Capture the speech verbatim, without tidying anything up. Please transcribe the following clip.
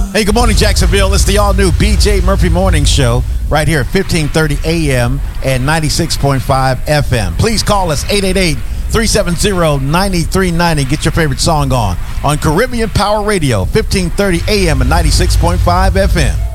Hey, good morning, Jacksonville. It's the all-new B J Murphy Morning Show right here at fifteen thirty A M and ninety-six point five F M. Please call us eight eight eight, three seven zero, nine three nine zero. Get your favorite song on on Caribbean Power Radio, fifteen thirty A M and ninety-six point five F M.